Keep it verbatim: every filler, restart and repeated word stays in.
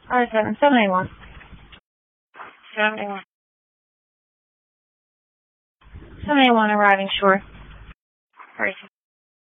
Alright, seven, seven eighty-one. seven eighty-one. seven eighty-one arriving shore. Alright.